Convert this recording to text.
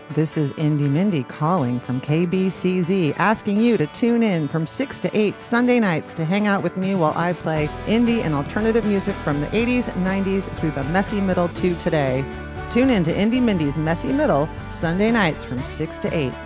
This is Indie Mindy calling from KBCZ, asking you to tune in from 6 to 8 Sunday nights to hang out with me while I play indie and alternative music from the 80s, 90s through the messy middle to today. Tune in to Indie Mindy's Messy Middle Sunday nights from 6 to 8.